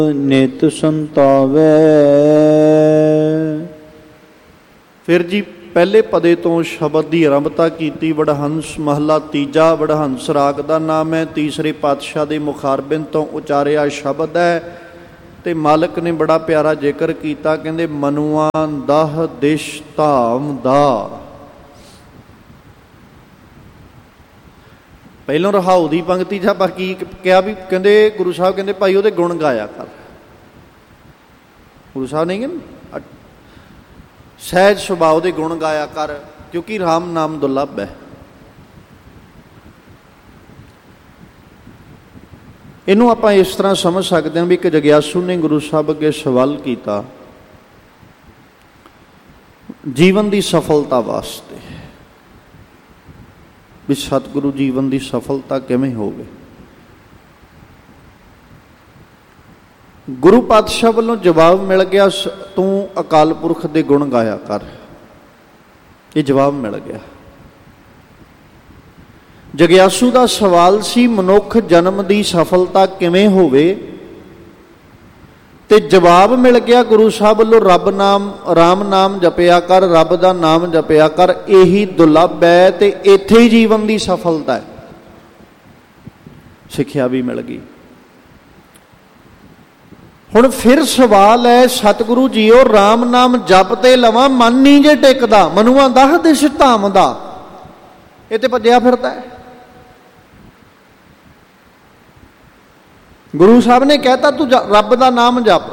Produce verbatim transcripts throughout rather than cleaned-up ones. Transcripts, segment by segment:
ਨਿਤ ਸੰਤਾਵੈ। ਫਿਰ ਜੀ ਪਹਿਲੇ ਪਦੇ ਤੋਂ ਸ਼ਬਦ ਦੀ ਆਰੰਭਤਾ ਕੀਤੀ। ਵਡਹੰਸ ਮਹਲਾ ਤੀਜਾ। ਵਡਹੰਸ ਰਾਗ ਦਾ ਨਾਮ ਹੈ। ਤੀਸਰੇ ਪਾਤਸ਼ਾਹ ਦੇ ਮੁਖਾਰਬਿੰਦ ਤੋਂ ਉਚਾਰਿਆ ਸ਼ਬਦ ਹੈ ਤੇ ਮਾਲਕ ਨੇ ਬੜਾ ਪਿਆਰਾ ਜ਼ਿਕਰ ਕੀਤਾ। ਕਹਿੰਦੇ ਮਨੁਆਂ ਦਹ ਦਿਸ਼ ਧਾਮ ਦਾ। ਪਹਿਲੋਂ ਰਹਾਉ ਦੀ ਪੰਕਤੀ 'ਚ ਆਪਾਂ ਕੀ ਕਿਹਾ ਵੀ ਕਹਿੰਦੇ ਗੁਰੂ ਸਾਹਿਬ ਕਹਿੰਦੇ ਭਾਈ ਉਹਦੇ ਗੁਣ ਗਾਇਆ ਕਰ। ਗੁਰੂ ਸਾਹਿਬ ਨੇ ਕਹਿੰਦੇ ਸਹਿਜ ਸੁਭਾਅ ਦੇ ਗੁਣ ਗਾਇਆ ਕਰ, ਕਿਉਂਕਿ ਰਾਮ ਨਾਮ ਦੁਰਲਭ ਹੈ। ਇਹਨੂੰ ਆਪਾਂ ਇਸ ਤਰ੍ਹਾਂ ਸਮਝ ਸਕਦੇ ਹਾਂ ਵੀ ਇੱਕ ਜਗਿਆਸੂ ਨੇ ਗੁਰੂ ਸਾਹਿਬ ਅੱਗੇ ਸਵਾਲ ਕੀਤਾ ਜੀਵਨ ਦੀ ਸਫਲਤਾ ਵਾਸਤੇ ਵੀ ਸਤਿਗੁਰੂ ਜੀਵਨ ਦੀ ਸਫਲਤਾ ਕਿਵੇਂ ਹੋਵੇ। ਗੁਰੂ ਪਾਤਸ਼ਾਹ ਵੱਲੋਂ ਜਵਾਬ ਮਿਲ ਗਿਆ, ਤੂੰ ਅਕਾਲ ਪੁਰਖ ਦੇ ਗੁਣ ਗਾਇਆ ਕਰ। ਇਹ ਜਵਾਬ ਮਿਲ ਗਿਆ। ਜਗਿਆਸੂ ਦਾ ਸਵਾਲ ਸੀ ਮਨੁੱਖ ਜਨਮ ਦੀ ਸਫਲਤਾ ਕਿਵੇਂ ਹੋਵੇ, ਤੇ ਜਵਾਬ ਮਿਲ ਗਿਆ ਗੁਰੂ ਸਾਹਿਬ ਵੱਲੋਂ ਰੱਬ ਨਾਮ ਰਾਮ ਨਾਮ ਜਪਿਆ ਕਰ, ਰੱਬ ਦਾ ਨਾਮ ਜਪਿਆ ਕਰ, ਇਹੀ ਦੁਰਲਭ ਹੈ ਤੇ ਇੱਥੇ ਹੀ ਜੀਵਨ ਦੀ ਸਫਲਤਾ ਹੈ। ਸਿੱਖਿਆ ਵੀ ਮਿਲ ਗਈ। ਹੁਣ ਫਿਰ ਸਵਾਲ ਹੈ ਸਤਿਗੁਰੂ ਜੀਓ ਰਾਮ ਨਾਮ ਜਪ ਤੇ ਲਵਾਂ ਮਨ ਨਹੀਂ ਜੇ ਟਿਕਦਾ, ਮਨੁਆਂ ਦਹ ਦਿਸ਼ ਧਾਮ ਦਾ। ਇਹ ਤੇ ਭੱਜਿਆ ਫਿਰਦਾ ਹੈ। ਗੁਰੂ ਸਾਹਿਬ ਨੇ ਕਹਿਤਾ ਤੂੰ ਰੱਬ ਦਾ ਨਾਮ ਜਪ,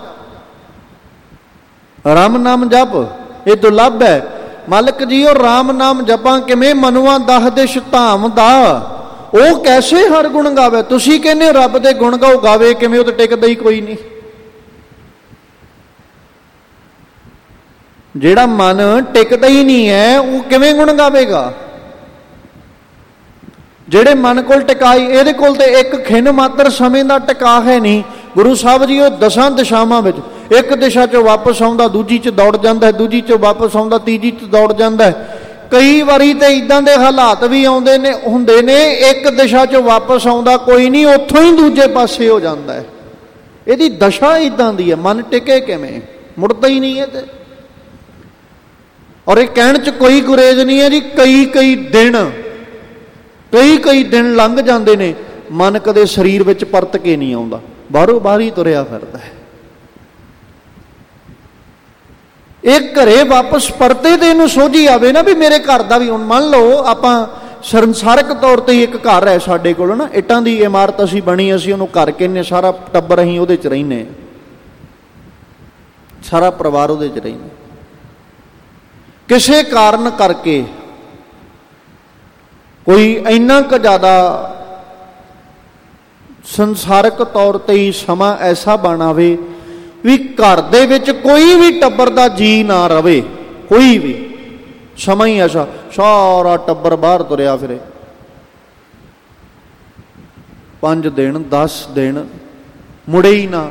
ਰਾਮ ਨਾਮ ਜਪ, ਇਹ ਦੁਰਲਭ ਹੈ। ਮਾਲਕ ਜੀ ਉਹ ਰਾਮ ਨਾਮ ਜਪਾਂ ਕਿਵੇਂ, ਮਨੁਆਂ ਦਹ ਦਿਸ਼ ਧਾਮ ਦਾ। ਉਹ ਕੈਸੇ ਹਰ ਗੁਣ ਗਾਵੇ। ਤੁਸੀਂ ਕਹਿੰਦੇ ਰੱਬ ਦੇ ਗੁਣ ਗਾਓ, ਗਾਵੇ ਕਿਵੇਂ? ਉਹ ਤਾਂ ਟਿਕਦਾ ਹੀ ਕੋਈ ਨਹੀਂ। ਜਿਹੜਾ ਮਨ ਟਿਕਦਾ ਹੀ ਨਹੀਂ ਹੈ ਉਹ ਕਿਵੇਂ ਗੁਣ ਗਾਵੇਗਾ? ਜਿਹੜੇ ਮਨ ਕੋਲ ਟਿਕਾਈ, ਇਹਦੇ ਕੋਲ ਤੇ ਇੱਕ ਖਿੰਨ ਮਾਤਰ ਸਮੇਂ ਦਾ ਟਿਕਾ ਹੈ ਨਹੀਂ। ਗੁਰੂ ਸਾਹਿਬ ਜੀ ਉਹ ਦਸਾਂ ਦਿਸ਼ਾਵਾਂ ਵਿੱਚ ਇੱਕ ਦਿਸ਼ਾ 'ਚੋਂ ਵਾਪਸ ਆਉਂਦਾ, ਦੂਜੀ 'ਚ ਦੌੜ ਜਾਂਦਾ, ਦੂਜੀ 'ਚੋਂ ਵਾਪਸ ਆਉਂਦਾ, ਤੀਜੀ 'ਚ ਦੌੜ ਜਾਂਦਾ। ਕਈ ਵਾਰੀ ਤੇ ਇੱਦਾਂ ਦੇ ਹਾਲਾਤ ਵੀ ਆਉਂਦੇ ਨੇ ਹੁੰਦੇ ਨੇ ਇੱਕ ਦਿਸ਼ਾ 'ਚੋਂ ਵਾਪਸ ਆਉਂਦਾ ਕੋਈ ਨਹੀਂ, ਉੱਥੋਂ ਹੀ ਦੂਜੇ ਪਾਸੇ ਹੋ ਜਾਂਦਾ ਹੈ। ਇਹਦੀ ਦਸ਼ਾ ਇੱਦਾਂ ਦੀ ਹੈ। ਮਨ ਟਿਕੇ ਕਿਵੇਂ? ਮੁੜਦਾ ਹੀ ਨਹੀਂ ਹੈ। ਤੇ ਔਰ ਇਹ ਕਹਿਣ 'ਚ ਕੋਈ ਗੁਰੇਜ਼ ਨਹੀਂ ਹੈ ਜੀ। ਕਈ ਕਈ ਦਿਨ ਕਈ ਕਈ ਦਿਨ ਲੰਘ ਜਾਂਦੇ ਨੇ, ਮਨ ਕਦੇ ਸਰੀਰ ਵਿੱਚ ਪਰਤ ਕੇ ਨਹੀਂ ਆਉਂਦਾ, ਬਾਹਰੋਂ ਬਾਹਰ ਹੀ ਤੁਰਿਆ ਫਿਰਦਾ ਹੈ। ਇਹ ਘਰੇ ਵਾਪਸ ਪਰਤੇ ਤੇ ਇਹਨੂੰ ਸੋਝੀ ਆਵੇ ਨਾ ਵੀ ਮੇਰੇ ਘਰ ਦਾ ਵੀ। ਹੁਣ ਮੰਨ ਲਓ ਆਪਾਂ ਸੰਸਾਰਿਕ ਤੌਰ ਤੇ ਹੀ ਇੱਕ ਘਰ ਹੈ ਸਾਡੇ ਕੋਲ ਨਾ, ਇੱਟਾਂ ਦੀ ਇਮਾਰਤ ਅਸੀਂ ਬਣੀ, ਅਸੀਂ ਉਹਨੂੰ ਘਰ ਕਹਿੰਦੇ, ਸਾਰਾ ਟੱਬਰ ਅਸੀਂ ਉਹਦੇ 'ਚ ਰਹਿੰਦੇ, ਸਾਰਾ ਪਰਿਵਾਰ ਉਹਦੇ 'ਚ ਰਹਿੰਦੇ। ਕਿਸੇ ਕਾਰਨ ਕਰਕੇ ਕੋਈ ਇੰਨਾ ਕੁ ਜ਼ਿਆਦਾ ਸੰਸਾਰਿਕ ਤੌਰ ਤੇ ਹੀ ਸਮਾਂ ਐਸਾ ਬਣ ਆਵੇ ਵੀ ਘਰ ਦੇ ਵਿੱਚ ਕੋਈ ਵੀ ਟੱਬਰ ਦਾ ਜੀਅ ਨਾ ਰਵੇ, ਕੋਈ ਵੀ ਸਮਾਂ ਹੀ ਐਸਾ, ਸਾਰਾ ਟੱਬਰ ਬਾਹਰ ਤੁਰਿਆ ਫਿਰੇ। ਪੰਜ ਦਿਨ ਦਸ ਦਿਨ ਮੁੜੇ ਹੀ ਨਾ,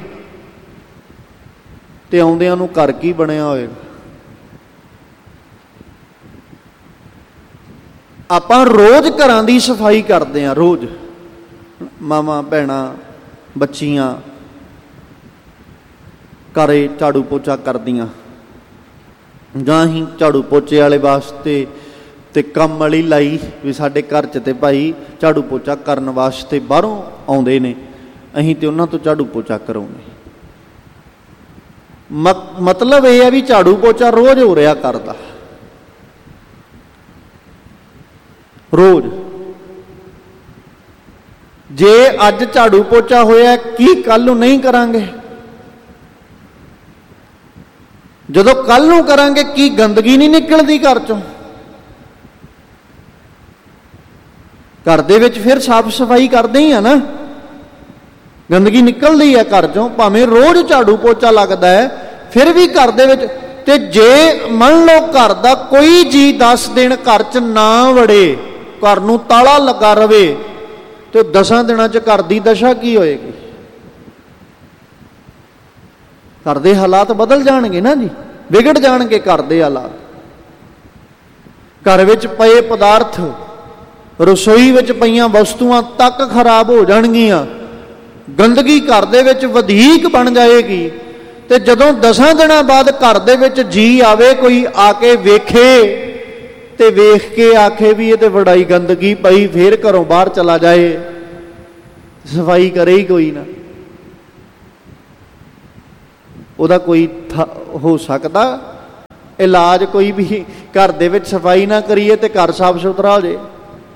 ਤੇ ਆਉਂਦਿਆਂ ਨੂੰ ਘਰ ਕੀ ਬਣਿਆ ਹੋਏਗਾ। ਆਪਾਂ ਰੋਜ਼ ਘਰਾਂ ਦੀ ਸਫਾਈ ਕਰਦੇ ਹਾਂ, ਰੋਜ਼ ਮਾਵਾਂ ਭੈਣਾਂ ਬੱਚੀਆਂ ਘਰੇ ਝਾੜੂ ਪੋਚਾ ਕਰਦੀਆਂ, ਜਾਂ ਹੀ ਝਾੜੂ ਪੋਚੇ ਵਾਲੇ ਵਾਸਤੇ ਤੇ ਕੰਮ ਵਾਲੀ ਲਾਈ ਵੀ ਸਾਡੇ ਘਰ 'ਚ ਤੇ ਭਾਈ ਝਾੜੂ ਪੋਚਾ ਕਰਨ ਵਾਸਤੇ ਬਾਹਰੋਂ ਆਉਂਦੇ ਨੇ, ਅਸੀਂ ਤੇ ਉਹਨਾਂ ਤੋਂ ਝਾੜੂ ਪੋਚਾ ਕਰਾਉਂਦੇ। ਮ ਮਤਲਬ ਇਹ ਹੈ ਵੀ ਝਾੜੂ ਪੋਚਾ ਰੋਜ਼ ਹੋ ਰਿਹਾ ਕਰਦਾ, ਰੋਜ਼। ਜੇ ਅੱਜ ਝਾੜੂ ਪੋਚਾ ਹੋਇਆ, ਕੀ ਕੱਲ ਨੂੰ ਨਹੀਂ ਕਰਾਂਗੇ? ਜਦੋਂ ਕੱਲ ਨੂੰ ਕਰਾਂਗੇ, ਕੀ ਗੰਦਗੀ ਨਹੀਂ ਨਿਕਲਦੀ ਘਰ ਚੋਂ? ਘਰ ਦੇ ਵਿੱਚ ਫਿਰ ਸਾਫ਼ ਸਫਾਈ ਕਰਦੇ ਹੀ ਆ ਨਾ, ਗੰਦਗੀ ਨਿਕਲਦੀ ਹੈ ਘਰ ਚੋਂ। ਭਾਵੇਂ ਰੋਜ਼ ਝਾੜੂ ਪੋਚਾ ਲੱਗਦਾ ਹੈ, ਫਿਰ ਵੀ ਘਰ ਦੇ ਵਿੱਚ। ਤੇ ਜੇ ਮੰਨ ਲਓ ਘਰ ਦਾ ਕੋਈ ਜੀ ਦਸ ਦਿਨ ਘਰ 'ਚ ਨਾ ਵੜੇ, ਘਰ ਨੂੰ ਤਾਲਾ ਲੱਗਾ ਰਵੇ, ਤੇ ਦਸਾਂ ਦਿਨਾਂ 'ਚ ਘਰ ਦੀ ਦਸ਼ਾ ਕੀ ਹੋਏਗੀ? ਘਰ ਦੇ ਹਾਲਾਤ ਬਦਲ ਜਾਣਗੇ ਨਾ ਜੀ, ਵਿਗੜ ਜਾਣਗੇ ਘਰ ਦੇ ਹਾਲਾਤ। ਘਰ ਵਿੱਚ ਪਏ ਪਦਾਰਥ, ਰਸੋਈ ਵਿੱਚ ਪਈਆਂ ਵਸਤੂਆਂ ਤੱਕ ਖਰਾਬ ਹੋ ਜਾਣਗੀਆਂ। ਗੰਦਗੀ ਘਰ ਦੇ ਵਿੱਚ ਵਧੀਕ ਬਣ ਜਾਏਗੀ। ਤੇ ਜਦੋਂ ਦਸਾਂ ਦਿਨਾਂ ਬਾਅਦ ਘਰ ਦੇ ਵਿੱਚ ਜੀ ਆਵੇ, ਕੋਈ ਆ ਕੇ ਵੇਖੇ ਤੇ ਵੇਖ ਕੇ ਆਖੇ ਵੀ ਇਹ ਤੇ ਬੜਾਈ ਗੰਦਗੀ ਪਈ, ਫੇਰ ਘਰੋਂ ਬਾਹਰ ਚਲਾ ਜਾਏ, ਸਫਾਈ ਕਰੇ ਹੀ ਕੋਈ ਨਾ, ਉਹਦਾ ਕੋਈ ਹੋ ਸਕਦਾ ਇਲਾਜ? ਕੋਈ ਵੀ ਘਰ ਦੇ ਵਿੱਚ ਸਫਾਈ ਨਾ ਕਰੀਏ ਤੇ ਘਰ ਸਾਫ ਸੁਥਰਾ ਹੋ ਜਾਏ।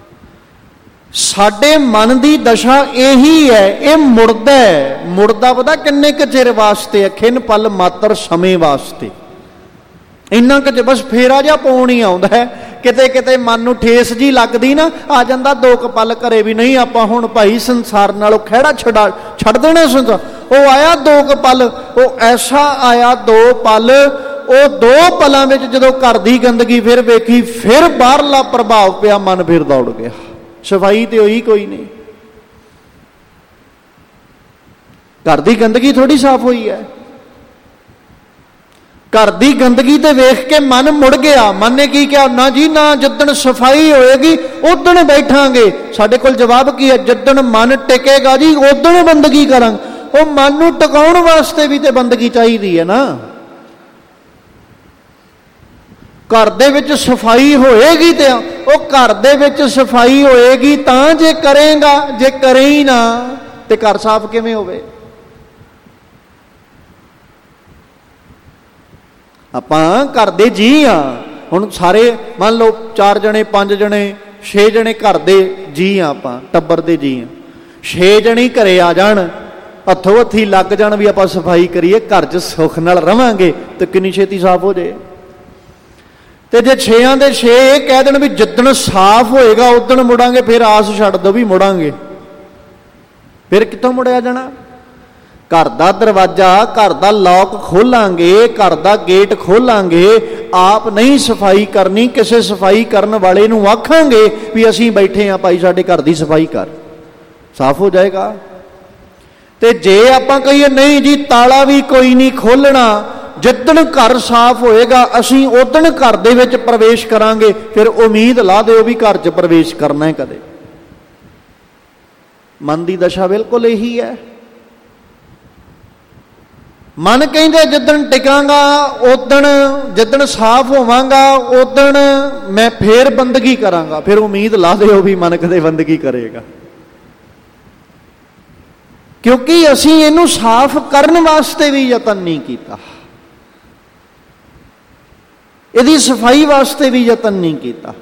ਸਾਡੇ ਮਨ ਦੀ ਦਸ਼ਾ ਇਹੀ ਹੈ, ਇਹ ਮੁੜਦਾ ਹੈ। ਮੁੜਦਾ ਪਤਾ ਕਿੰਨੇ ਕੁ ਚਿਰ ਵਾਸਤੇ ਹੈ? ਖਿੰਨ ਪਲ ਮਾਤਰ ਸਮੇਂ ਵਾਸਤੇ, ਇੰਨਾ ਕੁ ਚ ਬਸ ਫੇਰਾ ਜਿਹਾ ਪਾਉਣ ਹੀ ਆਉਂਦਾ ਹੈ। ਕਿਤੇ ਕਿਤੇ ਮਨ ਨੂੰ ਠੇਸ ਜੀ ਲੱਗਦੀ ਨਾ, ਆ ਜਾਂਦਾ ਦੋ ਕੁ ਪਲ ਘਰੇ ਵੀ ਨਹੀਂ ਆਪਾਂ ਹੁਣ ਭਾਈ ਸੰਸਾਰ ਨਾਲੋਂ ਖਹਿੜਾ ਛਡਾ ਛੱਡ ਦੇਣਾ ਸੰਸਾਰ। ਉਹ ਆਇਆ ਦੋ ਕੁ ਪਲ, ਉਹ ਐਸਾ ਆਇਆ ਦੋ ਪਲ, ਉਹ ਦੋ ਪਲਾਂ ਵਿੱਚ ਜਦੋਂ ਘਰ ਦੀ ਗੰਦਗੀ ਫਿਰ ਵੇਖੀ, ਫਿਰ ਬਾਹਰਲਾ ਪ੍ਰਭਾਵ ਪਿਆ, ਮਨ ਫਿਰ ਦੌੜ ਗਿਆ। ਸਫਾਈ ਤੇ ਹੋਈ ਕੋਈ ਨਹੀਂ, ਘਰ ਦੀ ਗੰਦਗੀ ਥੋੜੀ ਸਾਫ਼ ਹੋਈ ਹੈ। ਘਰ ਦੀ ਗੰਦਗੀ ਤੇ ਵੇਖ ਕੇ ਮਨ ਮੁੜ ਗਿਆ। ਮਨ ਨੇ ਕੀ ਕਿਹਾ? ਨਾ ਜੀ ਨਾ, ਜਿੱਦਣ ਸਫਾਈ ਹੋਏਗੀ ਉਦਣ ਬੈਠਾਂਗੇ। ਸਾਡੇ ਕੋਲ ਜਵਾਬ ਕੀ ਹੈ? ਜਿੱਦਣ ਮਨ ਟਿਕੇਗਾ ਜੀ ਉਦਣ ਬੰਦਗੀ ਕਰਾਂਗੇ। ਉਹ ਮਨ ਨੂੰ ਟਿਕਾਉਣ ਵਾਸਤੇ ਵੀ ਤੇ ਬੰਦਗੀ ਚਾਹੀਦੀ ਹੈ ਨਾ। ਘਰ ਦੇ ਵਿੱਚ ਸਫਾਈ ਹੋਏਗੀ ਤੇ ਉਹ ਘਰ ਦੇ ਵਿੱਚ ਸਫਾਈ ਹੋਏਗੀ ਤਾਂ ਜੇ ਕਰੇਗਾ, ਜੇ ਕਰੇ ਹੀ ਨਾ ਤੇ ਘਰ ਸਾਫ਼ ਕਿਵੇਂ ਹੋਵੇ? ਆਪਾਂ ਘਰ ਦੇ ਜੀ ਆ। ਹੁਣ ਸਾਰੇ ਮੰਨ ਲਓ ਚਾਰ ਜਣੇ, ਪੰਜ ਜਣੇ, ਛੇ ਜਣੇ ਘਰ ਦੇ ਜੀ ਆ, ਆਪਾਂ ਟੱਬਰ ਦੇ ਜੀ ਆ। ਛੇ ਜਣੇ ਘਰੇ ਆ ਜਾਣ, ਹੱਥੋਂ ਹੱਥੀ ਲੱਗ ਜਾਣ ਵੀ ਆਪਾਂ ਸਫਾਈ ਕਰੀਏ, ਘਰ 'ਚ ਸੁੱਖ ਨਾਲ ਰਵਾਂਗੇ ਤੇ ਕਿੰਨੀ ਛੇਤੀ ਸਾਫ਼ ਹੋ ਜਾਏ। ਤੇ ਜੇ ਛੇਆਂ ਦੇ ਛੇ ਇਹ ਕਹਿ ਦੇਣ ਵੀ ਜਿੱਦਣ ਸਾਫ਼ ਹੋਏਗਾ ਉਦਣ ਮੁੜਾਂਗੇ, ਫਿਰ ਆਸ ਛੱਡ ਦੋ ਵੀ ਮੁੜਾਂਗੇ, ਫਿਰ ਕਿੱਥੋਂ ਮੁੜਿਆ ਜਾਣਾ? ਘਰ ਦਾ ਦਰਵਾਜ਼ਾ, ਘਰ ਦਾ ਲੌਕ ਖੋਲਾਂਗੇ, ਘਰ ਦਾ ਗੇਟ ਖੋਲਾਂਗੇ, ਆਪ ਨਹੀਂ ਸਫਾਈ ਕਰਨੀ, ਕਿਸੇ ਸਫਾਈ ਕਰਨ ਵਾਲੇ ਨੂੰ ਆਖਾਂਗੇ ਵੀ ਅਸੀਂ ਬੈਠੇ ਹਾਂ ਭਾਈ ਸਾਡੇ ਘਰ ਦੀ ਸਫਾਈ ਕਰ, ਸਾਫ਼ ਹੋ ਜਾਏਗਾ। ਤੇ ਜੇ ਆਪਾਂ ਕਹੀਏ ਨਹੀਂ ਜੀ ਤਾਲਾ ਵੀ ਕੋਈ ਨਹੀਂ ਖੋਲਣਾ, ਜਿੱਦਣ ਘਰ ਸਾਫ਼ ਹੋਏਗਾ ਅਸੀਂ ਉਦਣ ਘਰ ਦੇ ਵਿੱਚ ਪ੍ਰਵੇਸ਼ ਕਰਾਂਗੇ, ਫਿਰ ਉਮੀਦ ਲਾ ਦਿਓ ਵੀ ਘਰ 'ਚ ਪ੍ਰਵੇਸ਼ ਕਰਨਾ ਹੈ ਕਦੇ। ਮਨ ਦੀ ਦਸ਼ਾ ਬਿਲਕੁਲ ਇਹੀ ਹੈ। ਮਨ ਕਹਿੰਦੇ ਜਿੱਦਣ ਟਿਕਾਂਗਾ ਉਦਣ, ਜਿੱਦਣ ਸਾਫ਼ ਹੋਵਾਂਗਾ ਉਦਣ ਮੈਂ ਫੇਰ ਬੰਦਗੀ ਕਰਾਂਗਾ, ਫਿਰ ਉਮੀਦ ਲਾ ਦਿਓ ਵੀ ਮਨ ਕਦੇ ਬੰਦਗੀ ਕਰੇਗਾ। ਕਿਉਂਕਿ ਅਸੀਂ ਇਹਨੂੰ ਸਾਫ਼ ਕਰਨ ਵਾਸਤੇ ਵੀ ਯਤਨ ਨਹੀਂ ਕੀਤਾ, ਇਹਦੀ ਸਫਾਈ ਵਾਸਤੇ ਵੀ ਯਤਨ ਨਹੀਂ ਕੀਤਾ।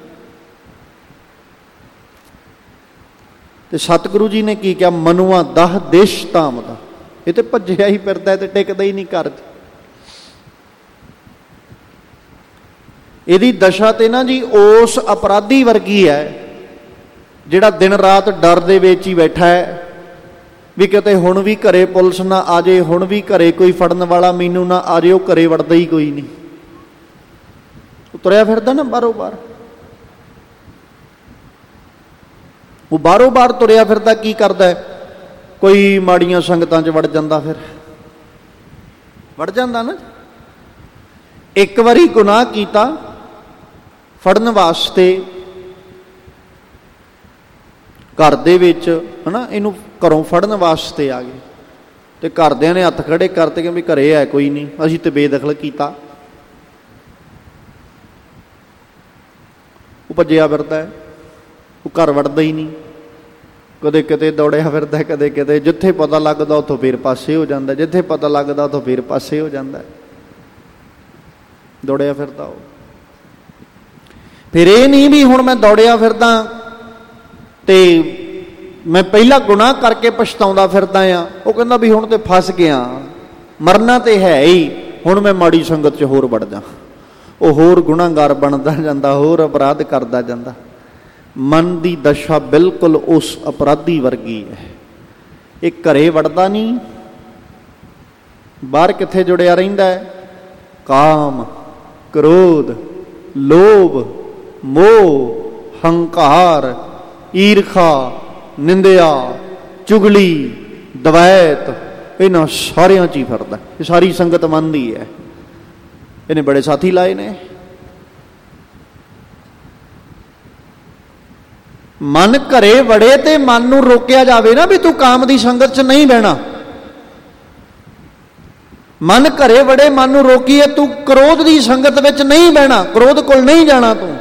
ਤੇ ਸਤਿਗੁਰੂ ਜੀ ਨੇ ਕੀ ਕਿਹਾ? ਮਨੁਆ ਦਹ ਦੇਸ਼ ਧਾਮ ਦਾ। ਇਹ ਤੇ ਭੱਜਿਆ ਹੀ ਫਿਰਦਾ ਤੇ ਟਿਕਦਾ ਹੀ ਨਹੀਂ ਘਰ 'ਚ। ਇਹਦੀ ਦਸ਼ਾ ਤੇ ਨਾ ਜੀ ਉਸ ਅਪਰਾਧੀ ਵਰਗੀ ਹੈ ਜਿਹੜਾ ਦਿਨ ਰਾਤ ਡਰ ਦੇ ਵਿੱਚ ਹੀ ਬੈਠਾ ਹੈ ਵੀ ਕਿਤੇ ਹੁਣ ਵੀ ਘਰੇ ਪੁਲਿਸ ਨਾ ਆ ਜਾਏ, ਹੁਣ ਵੀ ਘਰੇ ਕੋਈ ਫੜਨ ਵਾਲਾ ਮੈਨੂੰ ਨਾ ਆ ਜਾਏ। ਉਹ ਘਰੇ ਵੜਦਾ ਹੀ ਕੋਈ ਨਹੀਂ, ਉਹ ਤੁਰਿਆ ਫਿਰਦਾ ਨਾ ਬਾਰੋ ਬਾਰ, ਉਹ ਬਾਰੋ ਬਾਰ ਤੁਰਿਆ ਫਿਰਦਾ। ਕੀ ਕਰਦਾ? ਕੋਈ ਮਾੜੀਆਂ ਸੰਗਤਾਂ 'ਚ ਵੜ ਜਾਂਦਾ, ਫਿਰ ਵੜ ਜਾਂਦਾ ਨਾ। ਇੱਕ ਵਾਰੀ ਗੁਨਾਹ ਕੀਤਾ ਫੜਨ ਵਾਸਤੇ, ਘਰ ਦੇ ਵਿੱਚ ਹਨਾ, ਇਹਨੂੰ ਘਰੋਂ ਫੜਨ ਵਾਸਤੇ ਆ ਗਏ ਤੇ ਘਰਦਿਆਂ ਨੇ ਹੱਥ ਖੜੇ ਕਰਤੇ ਕਿ ਵੀ ਘਰੇ ਹੈ ਕੋਈ ਨਹੀਂ, ਅਸੀਂ ਤੇ ਬੇਦਖਲ ਕੀਤਾ। ਉਹ ਭੱਜਿਆ ਫਿਰਦਾ ਹੈ, ਉਹ ਘਰ ਵੜਦਾ ਹੀ ਨਹੀਂ, ਕਦੇ ਕਿਤੇ ਦੌੜਿਆ ਫਿਰਦਾ, ਕਦੇ ਕਿਤੇ, ਜਿੱਥੇ ਪਤਾ ਲੱਗਦਾ ਉੱਥੋਂ ਫਿਰ ਪਾਸੇ ਹੋ ਜਾਂਦਾ, ਜਿੱਥੇ ਪਤਾ ਲੱਗਦਾ ਉੱਥੋਂ ਫਿਰ ਪਾਸੇ ਹੋ ਜਾਂਦਾ, ਦੌੜਿਆ ਫਿਰਦਾ ਉਹ। ਫਿਰ ਇਹ ਨਹੀਂ ਵੀ ਹੁਣ ਮੈਂ ਦੌੜਿਆ ਫਿਰਦਾ ਤੇ ਮੈਂ ਪਹਿਲਾਂ ਗੁਨਾਹ ਕਰਕੇ ਪਛਤਾਉਂਦਾ ਫਿਰਦਾ ਆ। ਉਹ ਕਹਿੰਦਾ ਵੀ ਹੁਣ ਤੇ ਫਸ ਗਿਆ, ਮਰਨਾ ਤੇ ਹੈ ਹੀ, ਹੁਣ ਮੈਂ ਮਾੜੀ ਸੰਗਤ 'ਚ ਹੋਰ ਵੜ ਜਾ। ਉਹ ਹੋਰ ਗੁਨਾਹਗਾਰ ਬਣਦਾ ਜਾਂਦਾ, ਹੋਰ ਅਪਰਾਧ ਕਰਦਾ ਜਾਂਦਾ। ਮਨ ਦੀ ਦਸ਼ਾ ਬਿਲਕੁਲ ਉਸ ਅਪਰਾਧੀ ਵਰਗੀ ਹੈ। ਇਹ ਘਰੇ ਵੜਦਾ ਨਹੀਂ, ਬਾਹਰ ਕਿੱਥੇ ਜੁੜਿਆ ਰਹਿੰਦਾ ਹੈ? ਕਾਮ, ਕ੍ਰੋਧ, ਲੋਭ, ਮੋਹ, ਹੰਕਾਰ, ਈਰਖਾ, ਨਿੰਦਿਆ, ਚੁਗਲੀ, ਦਵੈਤ, ਇਹਨਾਂ ਸਾਰਿਆਂ 'ਚ ਹੀ ਫਿਰਦਾ। ਇਹ ਸਾਰੀ ਸੰਗਤ ਮਨ ਦੀ ਹੈ। ਇਹਨੇ ਬੜੇ ਸਾਥੀ ਲਾਏ ਨੇ। मन घरे वड़े ते मन नूं रोकिया जावे ना भी तू काम दी संगत च नहीं बहना। मन घरे वड़े मन नूं रोकीए तू क्रोध दी संगत विच नहीं बहना, क्रोध कोल नहीं जाना तू।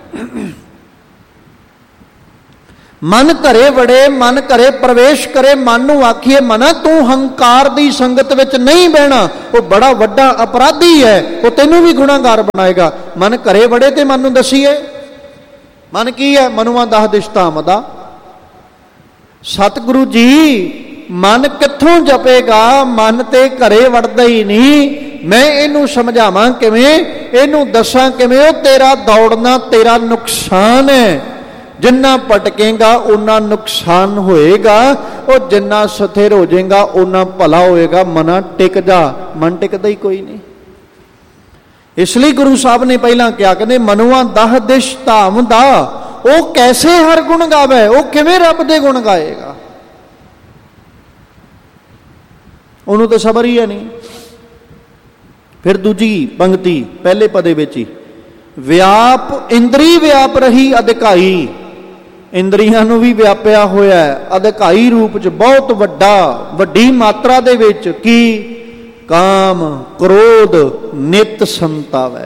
मन घरे वड़े, मन घरे प्रवेश करे, मन नूं आखिए मना तू हंकार दी संगत विच नहीं बहना, वो बड़ा वड्डा अपराधी है, वो तैनूं भी गुनाहगार बनाएगा। मन घरे वड़े ते मन नूं दसीए मन की है, मनुआ दस दिशता मदा। सतगुरु जी मन कित्थों जपेगा, मन ते घरे वड़दा ही नहीं। मैं इनू समझावां किवें, इनू दसां किवें, ओ तेरा दौड़ना तेरा नुकसान है। जिन्ना भटकेगा उन्ना नुकसान होएगा, और जिन्ना स्थिर हो जाएगा उन्ना भला होएगा। मना टिक जा, मन टिकदा ही कोई नहीं। इसलिए गुरु साहब ने पहला क्या कहते, मनुआ दह दिश धाम दा, वो कैसे हर गुण गावे, वो किवें रब दे गुण गाएगा, उन्होंने तो सबर ही है नहीं। फिर दूजी पंक्ति पहले पदे विच ही, व्याप इंद्री व्याप रही अधिकाई, इंद्रियां नूं भी व्यापिया होया है अधिकाई रूप च, बहुत वड्डा वड्डी मात्रा दे विच। की काम क्रोध नित संतावै,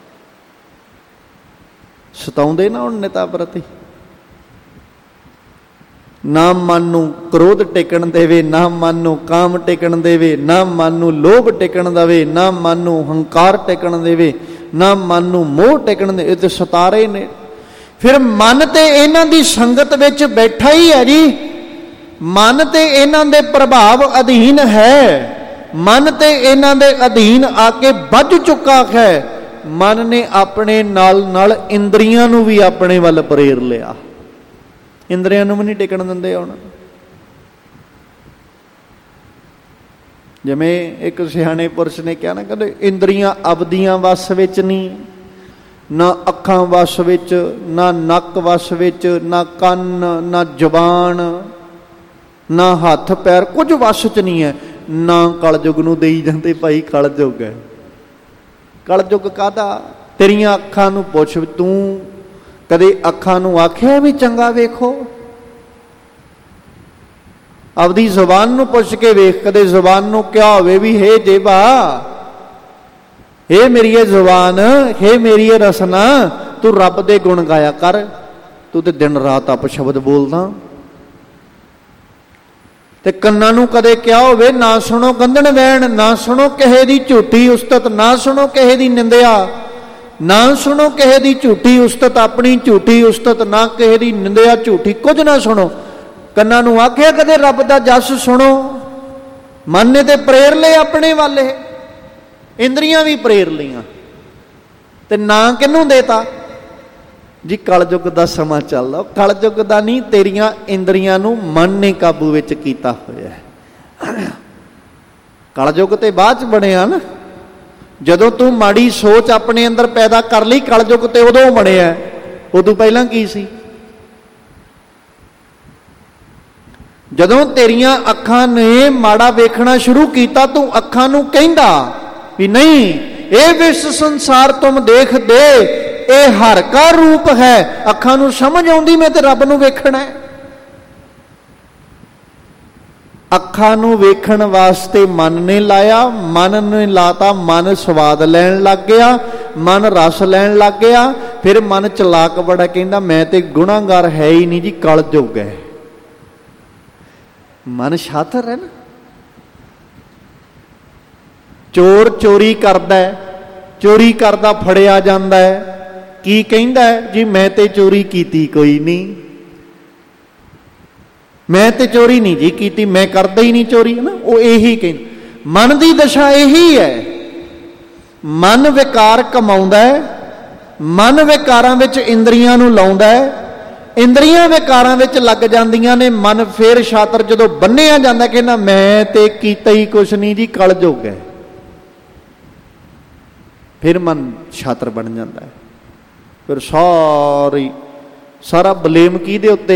सताउंदे ना हुण नेता प्रति। ना मन नूं क्रोध टिकण देवे, ना मन नूं काम टिकण देवे, ना मन नूं लोभ टिकण देवे, ना मन नूं हंकार टिकण देवे, ना मन नूं मोह टिकण दे, ते सतारे ने। फिर मन ते इन्हां दी संगत विच बैठा ही है जी, मन ते इन्हां दे प्रभाव अधीन है, मन ते इन्हां दे अधीन आके बज चुका है। मन ने अपने नाल नाल इंद्रियां नूं भी अपने वल प्रेर लिया, इंद्रियां नूं भी नहीं टिकण दिंदे हुण। जिवें एक सियाणे पुरुष ने कहा ना, कहंदे इंद्रियां अवदियां वस विच नहीं, ना अखां वस विच, ना नक वस विच, ना कन, ना जबान, ना हथ पैर, कुछ वस च नहीं है। ना कलयुग नूं देई जांदे भाई कलयुग है। कलयुग काहदा, तेरियां अखां नूं पुछ, तू कदे अखां नूं आखिया भी चंगा वेखो? आपदी जुबान नूं पुछ के वेख, कदे जुबान नूं क्या होवे भी हे जेबा, हे मेरी ये जुबान, हे मेरी ये रसना, तू रब दे गुण गाया कर, तू तो दिन रात आप शब्द बोलदा। ते कन्नां नूं कदे क्या होवे, ना सुनो गंदण वैण, ना सुनो किहे दी झूठी उस्तत, ना सुनो किहे दी निंदिया, ना सुनो किहे दी झूठी उस्तत, अपनी झूठी उस्तत, ना किहे दी निंदिया झूठी, कुछ ना सुनो। कन्नां नूं आखिया कदे रब दा जस सुनो, मन ने ते प्रेर ले अपने वाले, इंद्रियां भी प्रेर लियां, ते ना किनूं देता जी, कलयुग दा समा चलदा। कलयुग दा नहीं, तेरियां इंद्रियां नूं मन ने काबू विच कीता होया है। कलयुग ते बाद च बणिया ना, जदों तू माड़ी सोच अपने अंदर पैदा कर लई, कलयुग ते उदों बणिया, उदों पहलां की सी? जदों तेरियां अखां ने माड़ा वेखना शुरू कीता, तू अखां नूं कहंदा भी नहीं, ये विश्व संसार तुम देख दे, ये हर का रूप है। अखां नूं समझ आउंदी मैं ते रब नूं वेखना है। अखां नूं वेखण वास्ते मन ने लाया, मन ने लाता, मन स्वाद लैण लग गया, मन रस लैण लग गया। फिर मन चलाक बड़ा, कहंदा मैं ते गुनाहगार है ही नहीं जी, कलयुग है। मन शातिर है ना। चोर चोरी करदा है, चोरी करदा फड़िया जांदा है, की कहंदा है जी मैं ते चोरी कीती कोई नहीं, मैं ते चोरी नहीं जी कीती, मैं करदा ही नहीं चोरी, है ना। वो यही कहंदा, मन की दशा यही है। मन विकार कमाउंदा है, मन विकारां विच इंद्रियां नूं लाउंदा है, इंद्रियां विकारां विच लग जांदियां ने। मन फिर शातर जदों बन्निया जांदा, कहना मैं ते कीता ही कुछ नहीं जी, कलयुग है। फिर मन छात्र बन जाता है। फिर सारी सारा बलेम किहदे उत्ते?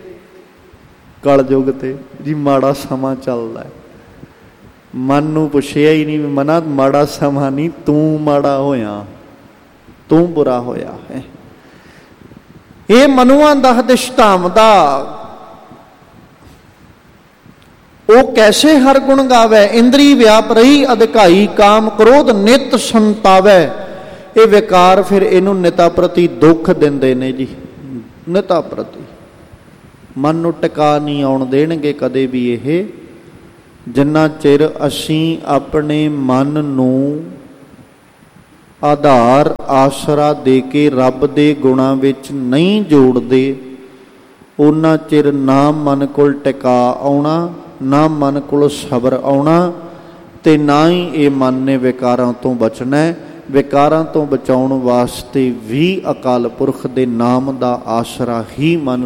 कलयुग ते जी, माड़ा समा चलदा है। मन नूं पुछिया ही नहीं, मना माड़ा समा नहीं, तू माड़ा होया, तू बुरा होया है। ਇਹ ਮਨੁਆ ਦਹ ਦਿਸ਼ ਧਾਮ ਦਾ ਉਹ ਕੈਸੇ ਹਰ ਗੁਣ ਗਾਵੈ, ਇੰਦਰੀ ਵਿਆਪ ਰਹੀ ਅਧਿਕਾਈ, ਕਾਮ ਕ੍ਰੋਧ ਨਿਤ ਸੰਤਾਵੈ। ਇਹ ਵਿਕਾਰ ਫਿਰ ਇਹਨੂੰ ਨਿਤਾ ਪ੍ਰਤੀ ਦੁੱਖ ਦਿੰਦੇ ਨੇ ਜੀ, ਨਿਤਾ ਪ੍ਰਤੀ ਮਨ ਨੂੰ ਟਿਕਾ ਨਹੀਂ ਆਉਣ ਦੇਣਗੇ ਕਦੇ ਵੀ ਇਹ, ਜਿੰਨਾ ਚਿਰ ਅਸੀਂ ਆਪਣੇ ਮਨ ਨੂੰ ਆਧਾਰ ਆਸਰਾ ਦੇ ਕੇ ਰੱਬ ਦੇ ਗੁਣਾਂ ਵਿੱਚ ਨਹੀਂ ਜੋੜਦੇ, ਉਹਨਾਂ ਚਿਰ ਨਾ ਮਨ ਕੋਲ ਟਿਕਾ ਆਉਣਾ, ਨਾ ਮਨ ਕੋਲ ਸਬਰ ਆਉਣਾ, ਤੇ ਨਾ ਹੀ ਇਹ ਮਨ ਨੇ ਵਿਕਾਰਾਂ ਤੋਂ ਬਚਣਾ। ਵਿਕਾਰਾਂ ਤੋਂ ਬਚਾਉਣ ਵਾਸਤੇ ਵੀ ਅਕਾਲ ਪੁਰਖ ਦੇ ਨਾਮ ਦਾ ਆਸਰਾ ਹੀ ਮਨ